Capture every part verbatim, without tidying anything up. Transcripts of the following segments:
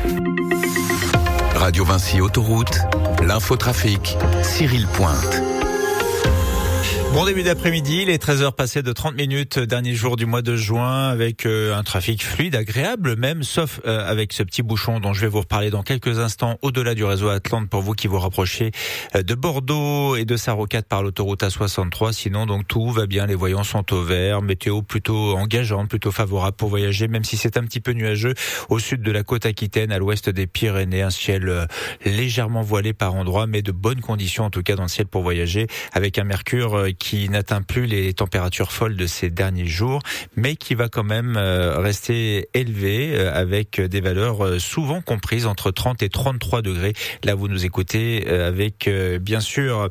Radio Vinci Autoroute, l'infotrafic, Cyril Pointe. Bon début d'après-midi, il est treize heures passées de trente minutes, dernier jour du mois de juin, avec euh, un trafic fluide, agréable même, sauf euh, avec ce petit bouchon dont je vais vous reparler dans quelques instants, au-delà du réseau Atlante, pour vous qui vous rapprochez euh, de Bordeaux et de sa rocade par l'autoroute A soixante-trois. Sinon, donc tout va bien, les voyants sont au vert, météo plutôt engageante, plutôt favorable pour voyager, même si c'est un petit peu nuageux au sud de la côte aquitaine, à l'ouest des Pyrénées, un ciel euh, légèrement voilé par endroits, mais de bonnes conditions en tout cas dans le ciel pour voyager, avec un mercure euh, qui n'atteint plus les températures folles de ces derniers jours, mais qui va quand même rester élevé avec des valeurs souvent comprises entre trente et trente-trois degrés. Là, vous nous écoutez avec bien sûr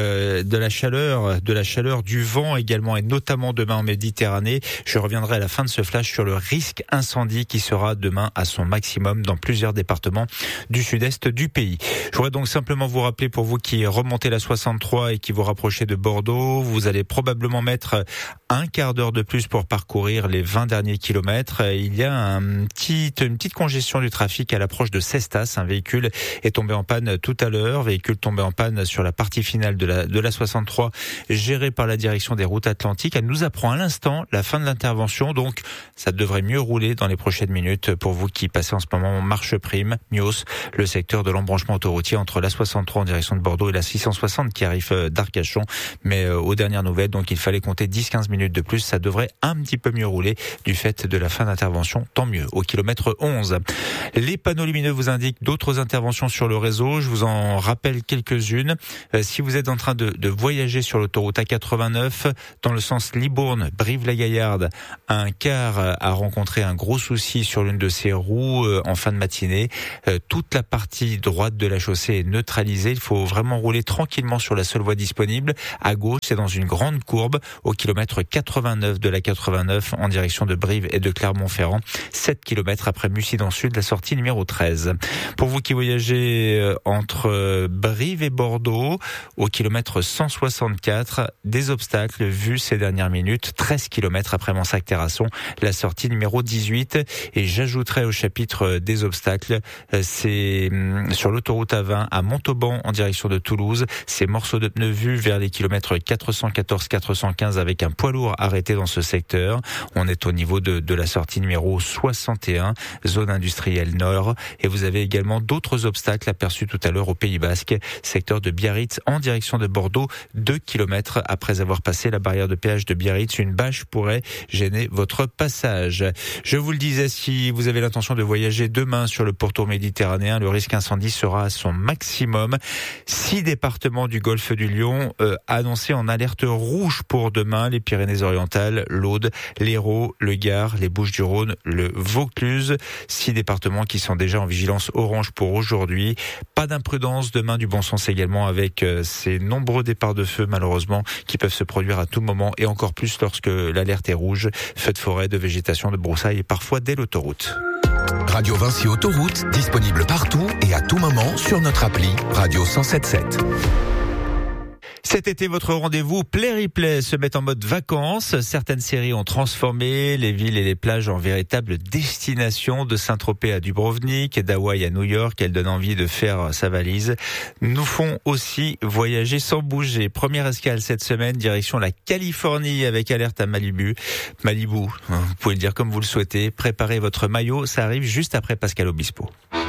de la chaleur, de la chaleur, du vent également, et notamment demain en Méditerranée. Je reviendrai à la fin de ce flash sur le risque incendie qui sera demain à son maximum dans plusieurs départements du sud-est du pays. Je voudrais donc simplement vous rappeler, pour vous qui remontez la soixante-trois et qui vous rapprochez de Bordeaux, vous allez probablement mettre un quart d'heure de plus pour parcourir les vingt derniers kilomètres. Il y a un petit, une petite congestion du trafic à l'approche de Cestas. Un véhicule est tombé en panne tout à l'heure. Véhicule tombé en panne sur la partie finale de la, de la soixante-trois, gérée par la direction des routes atlantiques. Elle nous apprend à l'instant la fin de l'intervention. Donc, ça devrait mieux rouler dans les prochaines minutes pour vous qui passez en ce moment en marche prime, Mios, le secteur de l'embranchement autoroutier entre la soixante-trois en direction de Bordeaux et la six cent soixante qui arrive d'Arcachon. Mais euh, aux dernières nouvelles, donc il fallait compter dix à quinze minutes de plus. Ça devrait un petit peu mieux rouler du fait de la fin d'intervention. Tant mieux. Au kilomètre onze. Les panneaux lumineux vous indiquent d'autres interventions sur le réseau. Je vous en rappelle quelques-unes. Euh, si vous êtes en train de, de voyager sur l'autoroute A quatre-vingt-neuf, dans le sens Libourne, Brive-la-Gaillarde, un car a rencontré un gros souci sur l'une de ses roues euh, en fin de matinée. Euh, toute la partie droite de la chaussée est neutralisée. Il faut vraiment rouler tranquillement sur la seule voie disponible. À gauche, c'est dans une grande courbe au kilomètre quatre-vingt-neuf de la quatre-vingt-neuf en direction de Brive et de Clermont-Ferrand. sept kilomètres après Mussy dans le sud, la sortie numéro treize. Pour vous qui voyagez entre Brive et Bordeaux, au kilomètre cent soixante-quatre, des obstacles vus ces dernières minutes. treize kilomètres après Mansac-Terrasson, la sortie numéro dix-huit. Et j'ajouterai au chapitre des obstacles, c'est sur l'autoroute A vingt à Montauban en direction de Toulouse. Ces morceaux de pneus vus vers les kilomètres quatre cent quatorze quatre cent quinze avec un poids lourd arrêté dans ce secteur. On est au niveau de, de la sortie numéro soixante et un, zone industrielle nord. Et vous avez également d'autres obstacles aperçus tout à l'heure au Pays Basque, secteur de Biarritz en direction de Bordeaux, deux kilomètres après avoir passé la barrière de péage de Biarritz. Une bâche pourrait gêner votre passage. Je vous le disais, si vous avez l'intention de voyager demain sur le pourtour méditerranéen, le risque incendie sera à son maximum. Six départements du golfe du Lion euh, annoncés en alerte rouge pour demain: les Pyrénées-Orientales, l'Aude, l'Hérault, le Gard, les Bouches-du-Rhône, le Vaucluse. Six départements qui sont déjà en vigilance orange pour aujourd'hui. Pas d'imprudence demain, du bon sens également, avec euh, ces nombreux départs de feu malheureusement qui peuvent se produire à tout moment, et encore plus lorsque l'alerte est rouge. Feux de forêt, de végétation, de broussailles et parfois dès l'autoroute. Radio Vinci Autoroute, disponible partout et à tout moment sur notre appli Radio cent sept sept. Cet été, votre rendez-vous Play-Replay se met en mode vacances. Certaines séries ont transformé les villes et les plages en véritables destinations, de Saint-Tropez à Dubrovnik, d'Hawaï à New York. Elles donnent envie de faire sa valise. Nous font aussi voyager sans bouger. Première escale cette semaine, direction la Californie avec alerte à Malibu. Malibu, vous pouvez le dire comme vous le souhaitez. Préparez votre maillot, ça arrive juste après Pascal Obispo.